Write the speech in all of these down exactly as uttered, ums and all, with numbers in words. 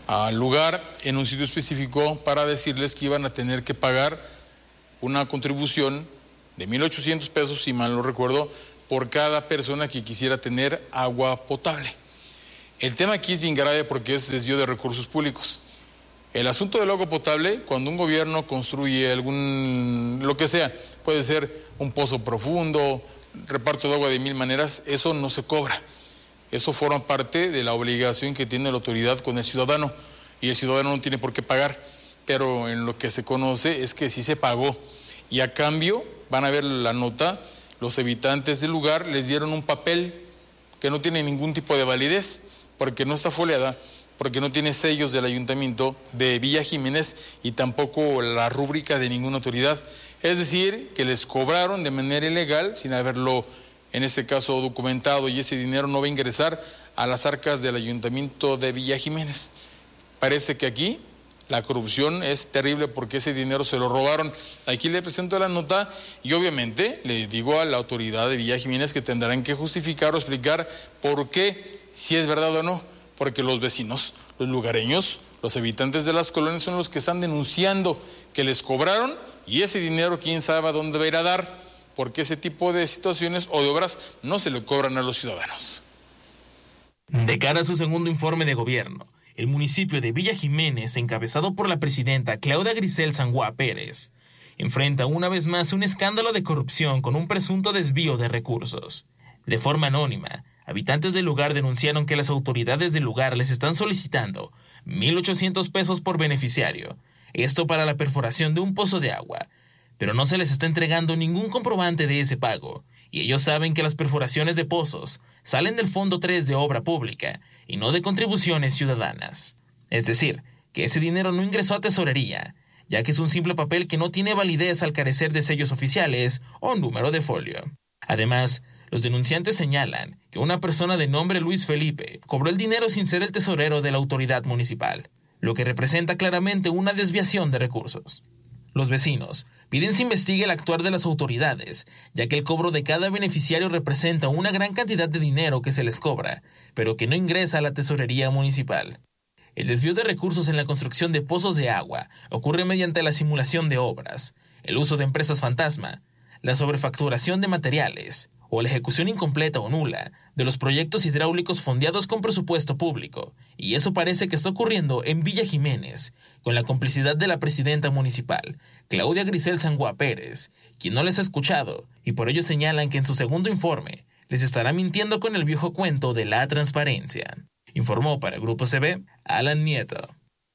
al lugar en un sitio específico para decirles que iban a tener que pagar una contribución de mil ochocientos pesos, si mal no recuerdo, por cada persona que quisiera tener agua potable. El tema aquí es bien grave porque es desvío de recursos públicos. El asunto del agua potable, cuando un gobierno construye algún, lo que sea, puede ser un pozo profundo, reparto de agua de mil maneras, eso no se cobra. Eso forma parte de la obligación que tiene la autoridad con el ciudadano y el ciudadano no tiene por qué pagar, pero en lo que se conoce es que sí se pagó y a cambio, van a ver la nota, los habitantes del lugar les dieron un papel que no tiene ningún tipo de validez porque no está foliada, porque no tiene sellos del ayuntamiento de Villa Jiménez y tampoco la rúbrica de ninguna autoridad. Es decir, que les cobraron de manera ilegal sin haberlo, en este caso, documentado, y ese dinero no va a ingresar a las arcas del ayuntamiento de Villa Jiménez. Parece que aquí la corrupción es terrible porque ese dinero se lo robaron. Aquí le presento la nota y obviamente le digo a la autoridad de Villa Jiménez que tendrán que justificar o explicar por qué, si es verdad o no, porque los vecinos, los lugareños, los habitantes de las colonias son los que están denunciando que les cobraron y ese dinero quién sabe a dónde va a ir a dar, porque ese tipo de situaciones o de obras no se le cobran a los ciudadanos. De cara a su segundo informe de gobierno, el municipio de Villa Jiménez, encabezado por la presidenta Claudia Grisel Sanguá Pérez, enfrenta una vez más un escándalo de corrupción con un presunto desvío de recursos. De forma anónima, habitantes del lugar denunciaron que las autoridades del lugar les están solicitando mil ochocientos pesos por beneficiario, esto para la perforación de un pozo de agua, pero no se les está entregando ningún comprobante de ese pago, y ellos saben que las perforaciones de pozos salen del Fondo tres de Obra Pública y no de contribuciones ciudadanas. Es decir, que ese dinero no ingresó a tesorería, ya que es un simple papel que no tiene validez al carecer de sellos oficiales o número de folio. Además, los denunciantes señalan que una persona de nombre Luis Felipe cobró el dinero sin ser el tesorero de la autoridad municipal, lo que representa claramente una desviación de recursos. Los vecinos piden se investigue el actuar de las autoridades, ya que el cobro de cada beneficiario representa una gran cantidad de dinero que se les cobra, pero que no ingresa a la tesorería municipal. El desvío de recursos en la construcción de pozos de agua ocurre mediante la simulación de obras, el uso de empresas fantasma, la sobrefacturación de materiales o la ejecución incompleta o nula de los proyectos hidráulicos fondeados con presupuesto público, y eso parece que está ocurriendo en Villa Jiménez, con la complicidad de la presidenta municipal, Claudia Grisel Sanguá Pérez, quien no les ha escuchado, y por ello señalan que en su segundo informe les estará mintiendo con el viejo cuento de la transparencia. Informó para Grupo C B, Alan Nieto.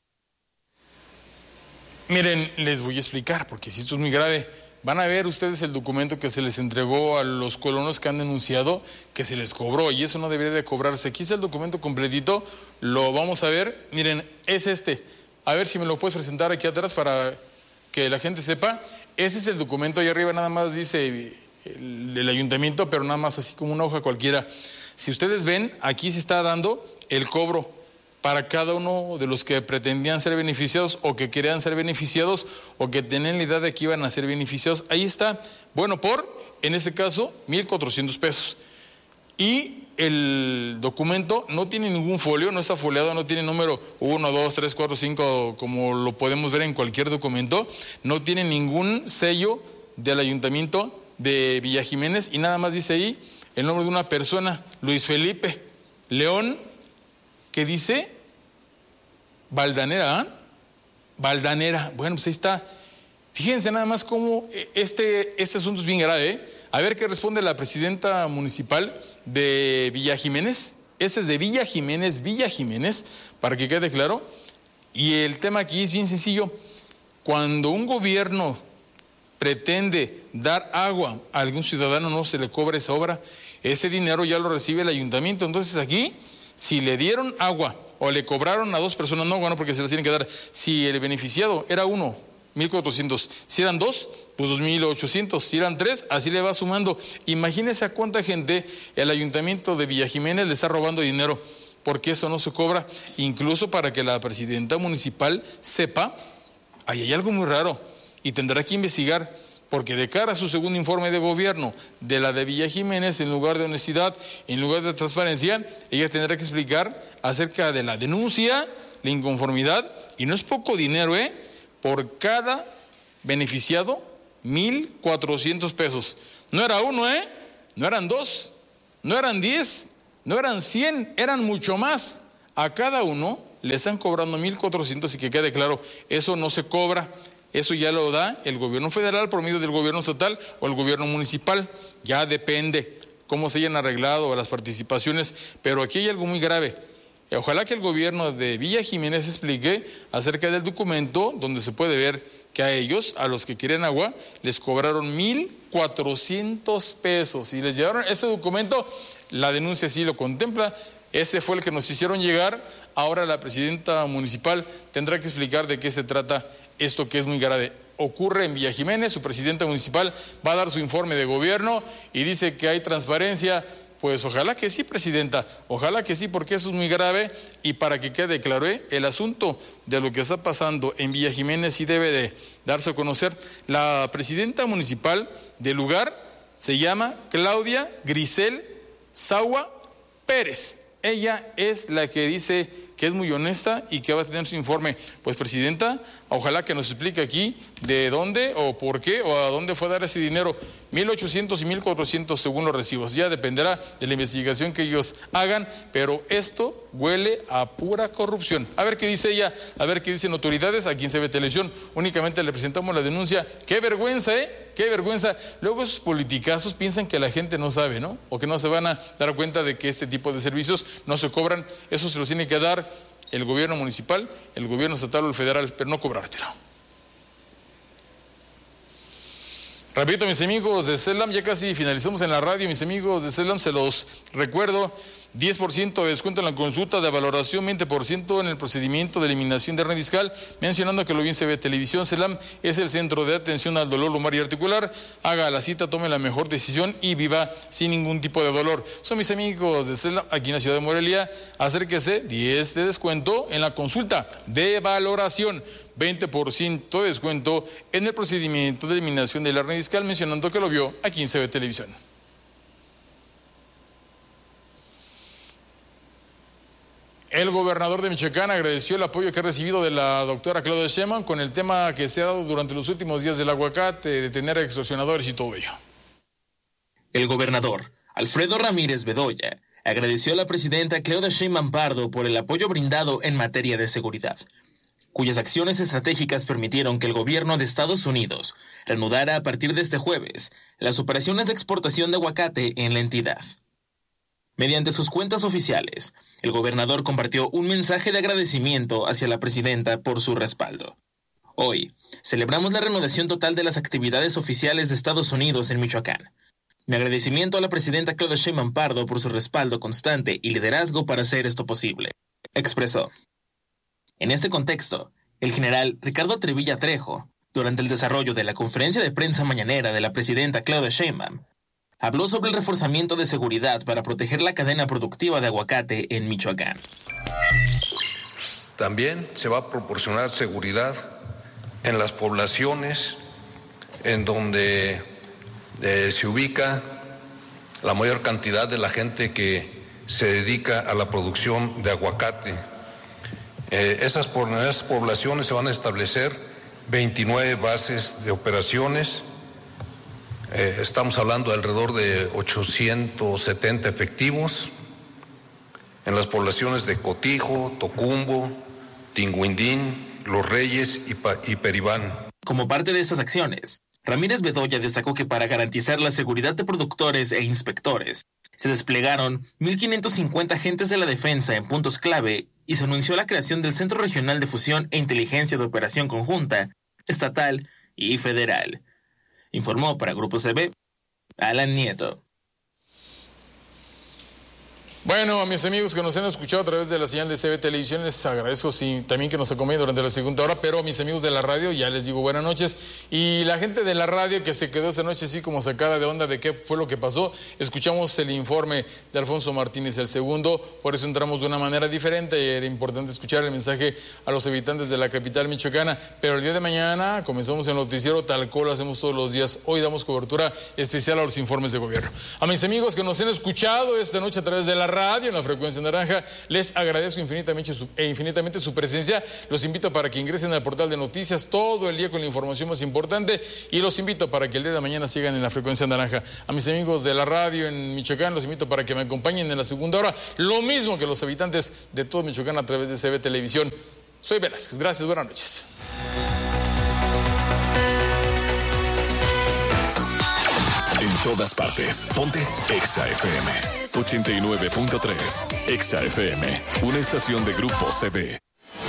Miren, les voy a explicar, porque si esto es muy grave. Van a ver ustedes el documento que se les entregó a los colonos que han denunciado que se les cobró y eso no debería de cobrarse. Aquí está el documento completito, lo vamos a ver. Miren, es este. A ver si me lo puedes presentar aquí atrás para que la gente sepa. Ese es el documento, ahí arriba nada más dice el, el ayuntamiento, pero nada más así como una hoja cualquiera. Si ustedes ven, aquí se está dando el cobro para cada uno de los que pretendían ser beneficiados o que querían ser beneficiados o que tenían la idea de que iban a ser beneficiados. Ahí está, bueno, por, en este caso, mil cuatrocientos pesos. Y el documento no tiene ningún folio, no está foliado, no tiene número uno, dos, tres, cuatro, cinco, como lo podemos ver en cualquier documento. No tiene ningún sello del ayuntamiento de Villa Jiménez y nada más dice ahí el nombre de una persona, Luis Felipe León, que dice Valdanera, ¿eh? Valdanera. Bueno, pues ahí está. Fíjense nada más cómo este, este asunto es bien grave, ¿eh? A ver qué responde la presidenta municipal de Villa Jiménez. Ese es de Villa Jiménez, Villa Jiménez, para que quede claro. Y el tema aquí es bien sencillo. Cuando un gobierno pretende dar agua a algún ciudadano, no se le cobra esa obra. Ese dinero ya lo recibe el ayuntamiento. Entonces aquí, si le dieron agua o le cobraron a dos personas, no, bueno, porque se las tienen que dar. Si el beneficiado era uno, mil cuatrocientos. Si eran dos, pues dos mil ochocientos. Si eran tres, así le va sumando. Imagínese a cuánta gente el ayuntamiento de Villa Jiménez le está robando dinero, porque eso no se cobra. Incluso para que la presidenta municipal sepa, ahí hay algo muy raro y tendrá que investigar, porque de cara a su segundo informe de gobierno de la de Villa Jiménez, en lugar de honestidad, en lugar de transparencia, ella tendrá que explicar acerca de la denuncia, la inconformidad, y no es poco dinero, ¿eh? Por cada beneficiado, mil cuatrocientos pesos. No era uno, ¿eh? No eran dos, no eran diez, no eran cien, eran mucho más. A cada uno le están cobrando mil cuatrocientos, y que quede claro, eso no se cobra. Eso ya lo da el gobierno federal por medio del gobierno estatal o el gobierno municipal. Ya depende cómo se hayan arreglado las participaciones, pero aquí hay algo muy grave. Ojalá que el gobierno de Villa Jiménez explique acerca del documento donde se puede ver que a ellos, a los que quieren agua, les cobraron mil cuatrocientos pesos y les llevaron ese documento. La denuncia sí lo contempla. Ese fue el que nos hicieron llegar. Ahora la presidenta municipal tendrá que explicar de qué se trata esto, que es muy grave. Ocurre en Villa Jiménez, su presidenta municipal va a dar su informe de gobierno y dice que hay transparencia. Pues ojalá que sí, presidenta, ojalá que sí, porque eso es muy grave. Y para que quede claro, ¿eh? El asunto de lo que está pasando en Villa Jiménez sí debe de darse a conocer. La presidenta municipal del lugar se llama Claudia Grisel Sawa Pérez. Ella es la que dice que es muy honesta y que va a tener su informe. Pues, presidenta, ojalá que nos explique aquí de dónde o por qué o a dónde fue a dar ese dinero, mil ochocientos y mil cuatrocientos según los recibos. Ya dependerá de la investigación que ellos hagan, pero esto huele a pura corrupción. A ver qué dice ella, a ver qué dicen autoridades. Aquí en C B Televisión únicamente le presentamos la denuncia. ¡Qué vergüenza, eh! ¡Qué vergüenza! Luego esos politicazos piensan que la gente no sabe, ¿no? O que no se van a dar cuenta de que este tipo de servicios no se cobran. Eso se los tiene que dar el gobierno municipal, el gobierno estatal o el federal, pero no cobrártelo. Repito, mis amigos de CELAM, ya casi finalizamos en la radio, mis amigos de CELAM, se los recuerdo, diez por ciento de descuento en la consulta de valoración, veinte por ciento en el procedimiento de eliminación de hernia discal, mencionando que lo bien se ve televisión. CELAM es el centro de atención al dolor lumbar y articular. Haga la cita, tome la mejor decisión y viva sin ningún tipo de dolor. Son mis amigos de CELAM aquí en la ciudad de Morelia. Acérquese, diez de descuento en la consulta de valoración, veinte por ciento de descuento en el procedimiento de eliminación de la hernia discal, mencionando que lo vio aquí en C B Televisión. El gobernador de Michoacán agradeció el apoyo que ha recibido de la doctora Claudia Sheinbaum con el tema que se ha dado durante los últimos días del aguacate, de tener extorsionadores y todo ello. El gobernador Alfredo Ramírez Bedoya agradeció a la presidenta Claudia Sheinbaum Pardo por el apoyo brindado en materia de seguridad, cuyas acciones estratégicas permitieron que el gobierno de Estados Unidos reanudara a partir de este jueves las operaciones de exportación de aguacate en la entidad. Mediante sus cuentas oficiales, el gobernador compartió un mensaje de agradecimiento hacia la presidenta por su respaldo. Hoy, celebramos la reanudación total de las actividades oficiales de Estados Unidos en Michoacán. Mi agradecimiento a la presidenta Claudia Sheinbaum Pardo por su respaldo constante y liderazgo para hacer esto posible, expresó. En este contexto, el general Ricardo Trevilla Trejo, durante el desarrollo de la conferencia de prensa mañanera de la presidenta Claudia Sheinbaum, habló sobre el reforzamiento de seguridad para proteger la cadena productiva de aguacate en Michoacán. También se va a proporcionar seguridad en las poblaciones en donde eh, se ubica la mayor cantidad de la gente que se dedica a la producción de aguacate. Eh, esas, por esas poblaciones se van a establecer veintinueve bases de operaciones. Eh, estamos hablando de alrededor de ochocientos setenta efectivos en las poblaciones de Cotijo, Tocumbo, Tinguindín, Los Reyes y, pa y Peribán. Como parte de estas acciones, Ramírez Bedoya destacó que para garantizar la seguridad de productores e inspectores, se desplegaron mil quinientos cincuenta agentes de la defensa en puntos clave y se anunció la creación del Centro Regional de Fusión e Inteligencia de Operación Conjunta, estatal y federal. Informó para Grupo C B, Alan Nieto. Bueno, a mis amigos que nos han escuchado a través de la señal de C B Televisión, les agradezco sí, también que nos acompañen durante la segunda hora, pero a mis amigos de la radio ya les digo buenas noches. Y la gente de la radio que se quedó esa noche así como sacada de onda de qué fue lo que pasó, escuchamos el informe de Alfonso Martínez el segundo, por eso entramos de una manera diferente. Era importante escuchar el mensaje a los habitantes de la capital michoacana, pero el día de mañana comenzamos el noticiero tal cual lo hacemos todos los días. Hoy damos cobertura especial a los informes de gobierno. A mis amigos que nos han escuchado esta noche a través de la radio en la frecuencia naranja, les agradezco infinitamente su, e infinitamente su presencia. Los invito para que ingresen al portal de noticias todo el día con la información más importante y los invito para que el día de mañana sigan en la frecuencia naranja. A mis amigos de la radio en Michoacán los invito para que me acompañen en la segunda hora, lo mismo que los habitantes de todo Michoacán a través de C B Televisión. Soy Velázquez, gracias, buenas noches. En todas partes, ponte Exa F M ochenta y nueve punto tres. Exa F M, una estación de Grupo C B.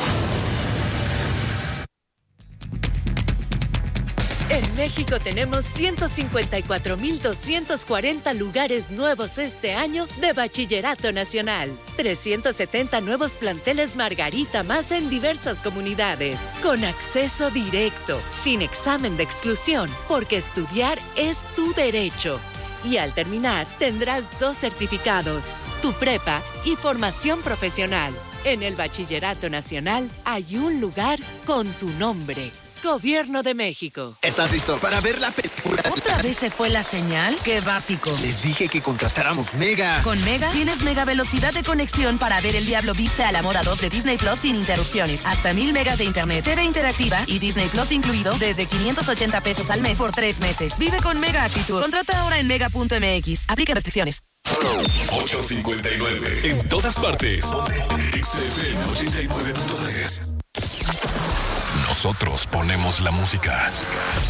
En México tenemos ciento cincuenta y cuatro mil doscientos cuarenta lugares nuevos este año de Bachillerato Nacional. trescientos setenta nuevos planteles Margarita más en diversas comunidades. Con acceso directo, sin examen de exclusión, porque estudiar es tu derecho. Y al terminar, tendrás dos certificados, tu prepa y formación profesional. En el Bachillerato Nacional hay un lugar con tu nombre. Gobierno de México. ¿Estás listo para ver la película? ¿Otra vez se fue la señal? ¡Qué básico! Les dije que contratáramos Mega. Con Mega tienes mega velocidad de conexión para ver El Diablo Viste a la Moda dos de Disney Plus sin interrupciones. Hasta mil megas de internet, T V interactiva y Disney Plus incluido desde quinientos ochenta pesos al mes por tres meses. Vive con Mega actitud. Contrata ahora en mega punto m x. Aplica restricciones. ocho cincuenta y nueve. En todas partes. X F M ochenta y nueve punto tres. Nosotros ponemos la música.